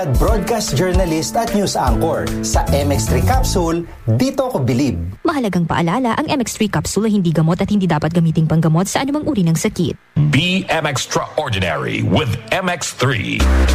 Broadcast journalist at news anchor sa MX3 Capsule, dito ako bilib. Mahalagang paalala, ang MX3 Capsule ay hindi gamot at hindi dapat gamiting panggamot sa anumang uri ng sakit. Be MX-traordinary with MX3.